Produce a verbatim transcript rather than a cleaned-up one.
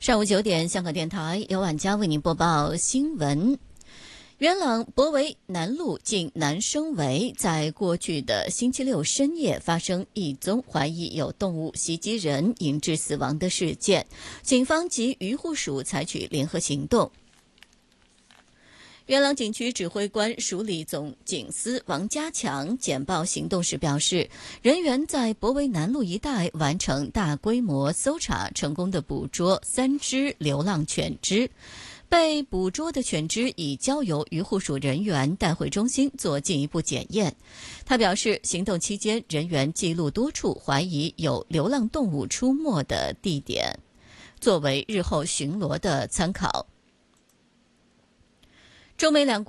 上午九点，香港电台由晚佳为您播报新闻。元朗博围南路近南生围，在过去的星期六深夜发生一宗怀疑有动物袭击人引致死亡的事件，警方及渔护署采取联合行动。元朗警区指挥官署理总警司王家强简报行动时表示，人员在博围南路一带完成大规模搜查，成功的捕捉三只流浪犬只。被捕捉的犬只已交由渔护署人员带回中心做进一步检验。他表示，行动期间人员记录多处怀疑有流浪动物出没的地点，作为日后巡逻的参考。中美两国